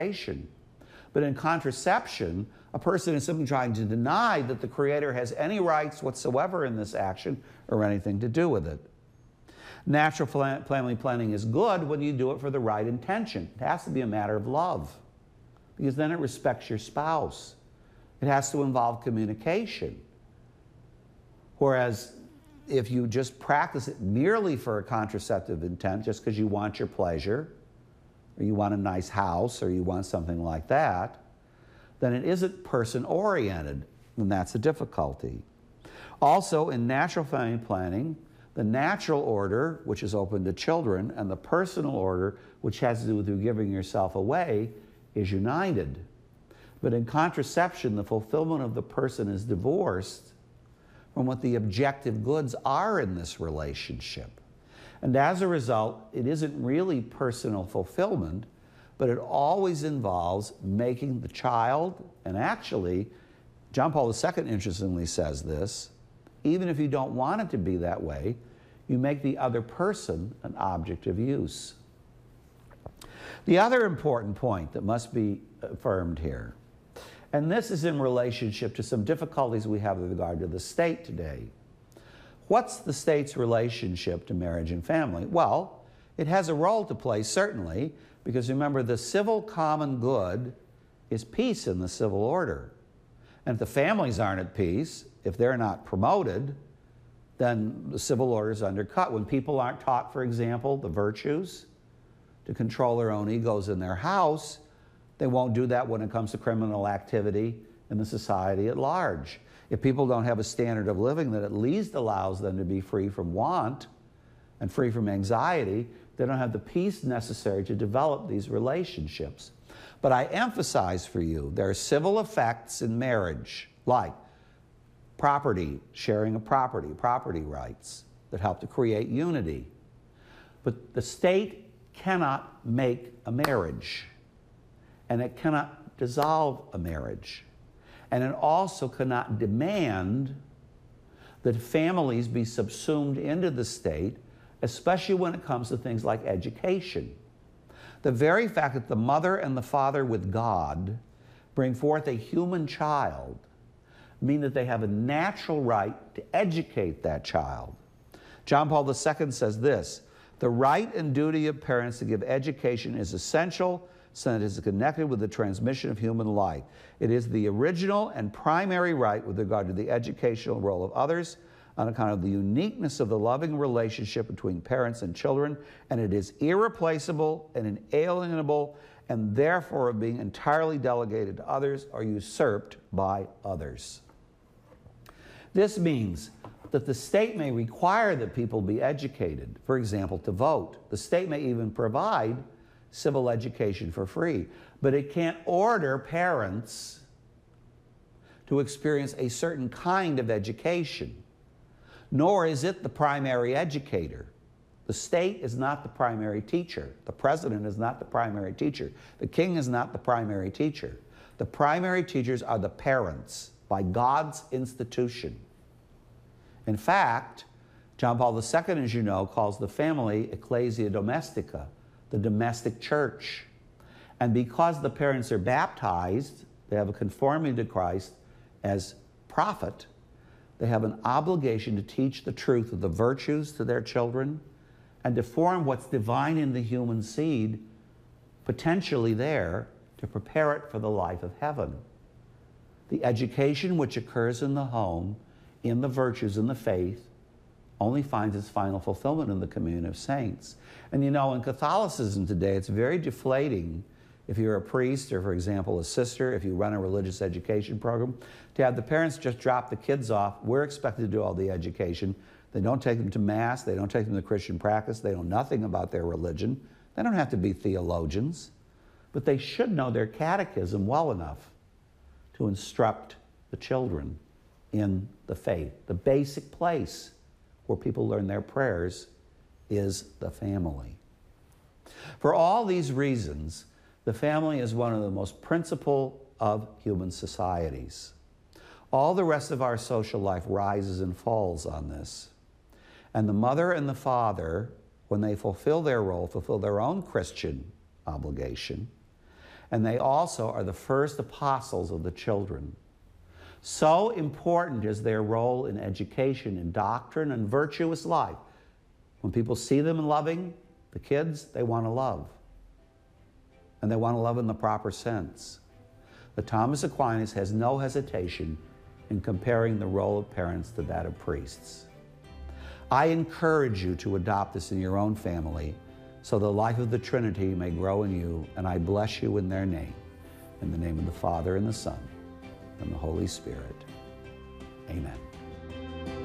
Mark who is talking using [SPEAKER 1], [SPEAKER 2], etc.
[SPEAKER 1] But in contraception, a person is simply trying to deny that the Creator has any rights whatsoever in this action or anything to do with it. Natural family planning is good when you do it for the right intention. It has to be a matter of love, because then it respects your spouse. It has to involve communication. Whereas if you just practice it merely for a contraceptive intent, just because you want your pleasure, or you want a nice house, or you want something like that, then it isn't person-oriented, and that's a difficulty. Also, in natural family planning, the natural order, which is open to children, and the personal order, which has to do with you giving yourself away, is united. But in contraception, the fulfillment of the person is divorced from what the objective goods are in this relationship. And as a result, it isn't really personal fulfillment, but it always involves making the child, and actually, John Paul II interestingly says this, even if you don't want it to be that way, you make the other person an object of use. The other important point that must be affirmed here, and this is in relationship to some difficulties we have with regard to the state today. What's the state's relationship to marriage and family? Well, it has a role to play, certainly, because remember, the civil common good is peace in the civil order. And if the families aren't at peace, if they're not promoted, then the civil order is undercut. When people aren't taught, for example, the virtues to control their own egos in their house, they won't do that when it comes to criminal activity in the society at large. If people don't have a standard of living that at least allows them to be free from want and free from anxiety, they don't have the peace necessary to develop these relationships. But I emphasize for you, there are civil effects in marriage, like property, sharing of property rights that help to create unity. But the state cannot make a marriage, and it cannot dissolve a marriage. And it also cannot demand that families be subsumed into the state, especially when it comes to things like education. The very fact that the mother and the father with God bring forth a human child mean that they have a natural right to educate that child. John Paul II says this, "The right and duty of parents to give education is essential, since it is connected with the transmission of human life. It is the original and primary right with regard to the educational role of others on account of the uniqueness of the loving relationship between parents and children, and it is irreplaceable and inalienable, and therefore being entirely delegated to others or usurped by others." This means that the state may require that people be educated, for example, to vote. The state may even provide civil education for free, but it can't order parents to experience a certain kind of education, nor is it the primary educator. The state is not the primary teacher. The president is not the primary teacher. The king is not the primary teacher. The primary teachers are the parents by God's institution. In fact, John Paul II, as you know, calls the family ecclesia domestica, the domestic church. And because the parents are baptized, they have a conformity to Christ as prophet, they have an obligation to teach the truth of the virtues to their children and to form what's divine in the human seed, potentially there, to prepare it for the life of heaven. The education which occurs in the home, in the virtues, in the faith, only finds its final fulfillment in the communion of saints. And you know, in Catholicism today, it's very deflating if you're a priest or, for example, a sister, if you run a religious education program, to have the parents just drop the kids off. We're expected to do all the education. They don't take them to Mass. They don't take them to Christian practice. They know nothing about their religion. They don't have to be theologians, but they should know their catechism well enough to instruct the children in the faith. The basic place where people learn their prayers is the family. For all these reasons, the family is one of the most principal of human societies. All the rest of our social life rises and falls on this. And the mother and the father, when they fulfill their role, fulfill their own Christian obligation. And they also are the first apostles of the children. So important is their role in education, in doctrine, and virtuous life. When people see them loving the kids, they want to love. And they want to love in the proper sense. But Thomas Aquinas has no hesitation in comparing the role of parents to that of priests. I encourage you to adopt this in your own family so the life of the Trinity may grow in you, and I bless you in their name. In the name of the Father, and the Son, and the Holy Spirit. Amen.